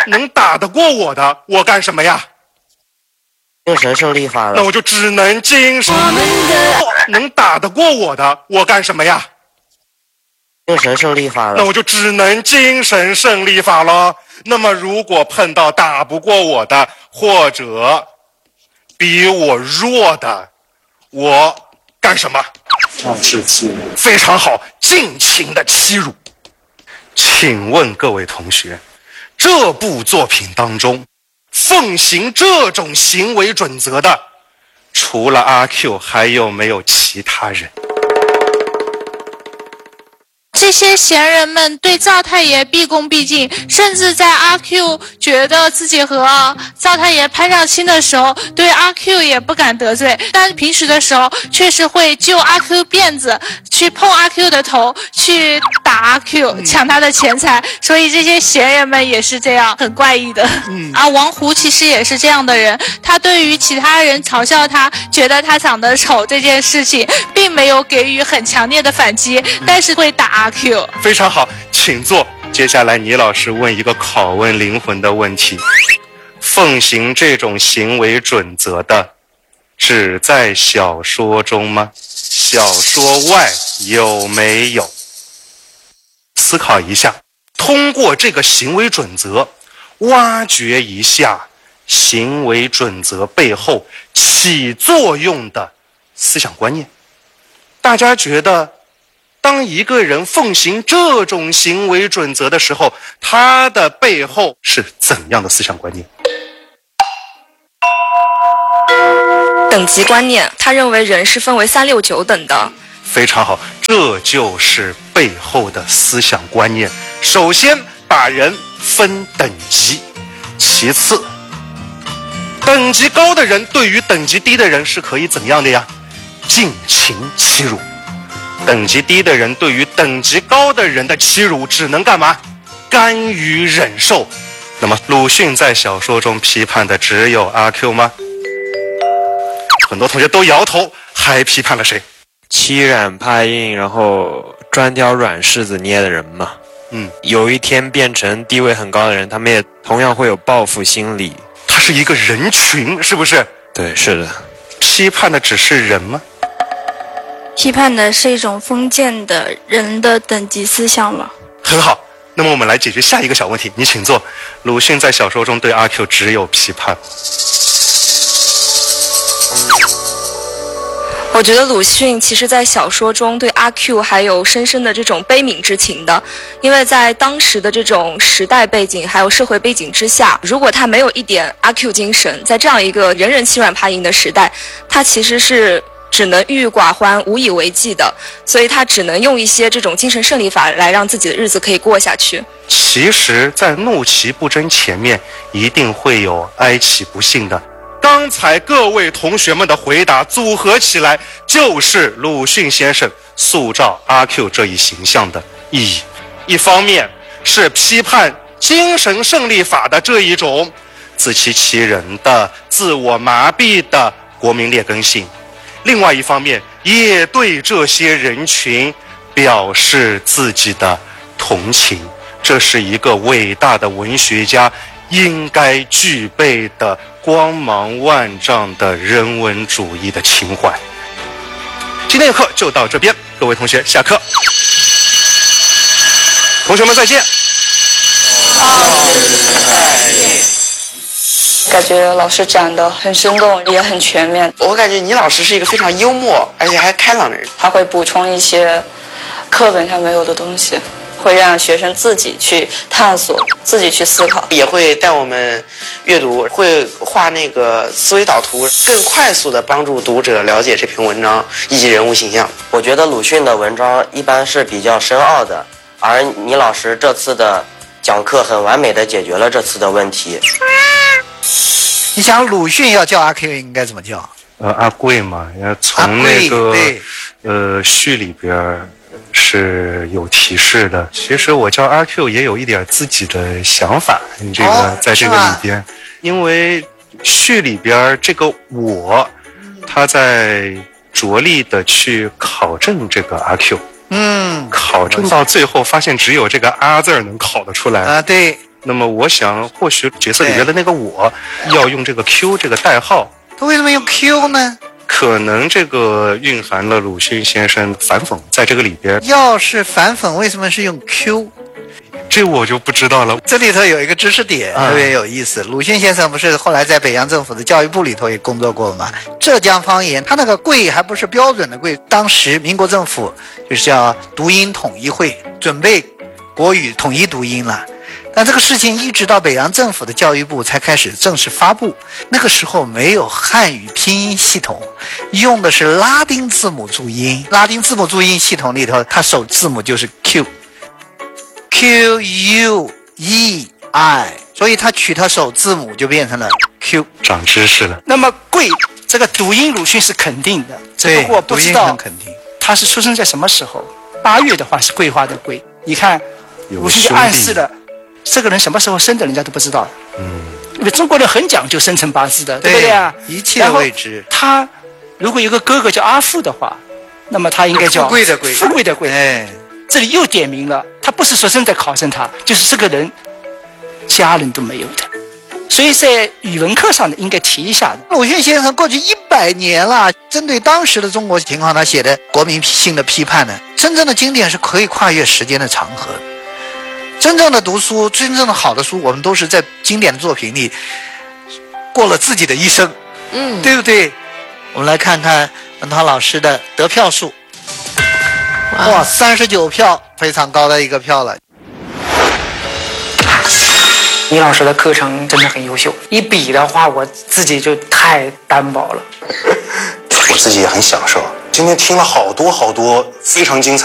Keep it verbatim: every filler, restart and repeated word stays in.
能打得过我的，我干什么呀？ 精神胜利法了。 那我就只能精神。能打得过我的，我干什么呀？ 精神胜利法了。 那我就只能精神胜利法了。那么如果碰到打不过我的，或者比我弱的，我干什么？ 上至欺辱。 非常好，尽情的欺辱。请问各位同学，这部作品当中奉行这种行为准则的，除了阿 Q 还有没有其他人？ 这些闲人们对灶太爷毕恭毕敬，甚至在阿 Q 觉得自己和灶太爷攀上亲的时候，对阿 Q 也不敢得罪，但平时的时候确实会救阿 Q 辫子，去碰阿 Q 的头，去打阿 Q， 抢他的钱财。所以这些闲人们也是这样，很怪异的。嗯，啊，王胡其实也是这样的人，他对于其他人嘲笑他，觉得他长得丑这件事情，并没有给予很强烈的反击，但是会打阿 Q。 非常好，请坐。接下来倪老师问一个拷问灵魂的问题：奉行这种行为准则的，只在小说中吗？小说外有没有？思考一下，通过这个行为准则，挖掘一下行为准则背后起作用的思想观念。大家觉得当一个人奉行这种行为准则的时候，他的背后是怎样的思想观念？ 等级观念，他认为人是分为三六九等的。 非常好，这就是背后的思想观念。首先把人分等级，其次等级高的人对于等级低的人是可以怎样的呀？尽情欺辱。等级低的人对于等级高的人的欺辱只能干嘛？甘于忍受。那么鲁迅在小说中批判的只有阿 Q 吗？很多同学都摇头，还批判了谁？ 欺软怕硬，然后专挑软柿子捏的人嘛。 嗯， 有一天变成地位很高的人，他们也同样会有报复心理。 他是一个人群，是不是？ 对，是的。 批判的只是人吗？ 批判的是一种封建的人的等级思想了。 很好，那么我们来解决下一个小问题，你请坐。鲁迅在小说中对阿 Q 只有批判。 我觉得鲁迅其实在小说中对阿 Q 还有深深的这种悲悯之情的，因为在当时的这种时代背景还有社会背景之下，如果他没有一点阿 Q 精神，在这样一个人人欺软怕硬的时代，他其实是只能郁郁寡欢无以为继的，所以他只能用一些这种精神胜利法来让自己的日子可以过下去。 其实在怒其不争前面一定会有哀其不幸的。刚才各位同学们的回答组合起来，就是鲁迅先生塑造阿 Q 这一形象的意义。一方面是批判精神胜利法的这一种自欺欺人的自我麻痹的国民劣根性，另外一方面也对这些人群表示自己的同情。这是一个伟大的文学家应该具备的光芒万丈的人文主义的情怀。今天的课就到这边，各位同学下课。同学们再见。 感觉老师讲的很生动，也很全面。 我感觉倪老师是一个非常幽默而且还开朗的人， 他会补充一些课本上没有的东西，会让学生自己去探索，自己去思考， 也会带我们阅读，会画那个思维导图，更快速的帮助读者了解这篇文章以及人物形象。 我觉得鲁迅的文章一般是比较深奥的，而倪老师这次的讲课很完美的解决了这次的问题。 你想鲁迅要叫阿 Q 应该怎么叫？ 呃，阿贵嘛，从那个呃序里边是有提示的。其实我叫阿 Q 也有一点自己的想法，你这个、哦、在这个里边，因为序里边这个我，他在着力的去考证这个阿 Q， 嗯，考证到最后发现只有这个阿字能考得出来啊，对。 那么我想，或许角色里面的那个我要用这个 Q 这个代号。 他为什么用 Q 呢？ 可能这个蕴含了鲁迅先生反讽在这个里边。 要是反讽，为什么是用 Q？ 这我就不知道了。 这里头有一个知识点特别有意思。鲁迅先生不是后来在北洋政府的教育部里头也工作过吗？浙江方言，他那个贵还不是标准的贵。当时民国政府就是叫读音统一会，准备国语统一读音了。但这个事情一直到北洋政府的教育部才开始正式发布。那个时候没有汉语拼音系统，用的是拉丁字母注音。拉丁字母注音系统里头，它首字母就是 Q。Q U E I， 所以它取它首字母就变成了 Q。 长知识了。 那么贵这个读音鲁迅是肯定的，只不过不知道他是出生在什么时候。八月的话是桂花的桂，你看鲁迅就暗示了这个人什么时候生的，人家都不知道。嗯，因为中国人很讲究生辰八字的， 对, 对不对啊？ 一切的未知。 他如果有个哥哥叫阿富的话，那么他应该叫富贵的贵， 富贵的贵。哎，这里又点明了。他不是说真的考证他，就是这个人家人都没有的，所以在语文课上呢应该提一下的。 鲁迅先生过去一百年了，针对当时的中国情况，他写的国民性的批判呢，真正的经典是可以跨越时间的长河。真正的读书，真正的好的书，我们都是在经典的作品里过了自己的一生，嗯，对不对？我们来看看文涛老师的得票数。哇，三十九票，非常高的一个票了。 倪老师的课程真的很优秀，一比的话，我自己就太单薄了。 我自己也很享受，今天听了好多好多非常精彩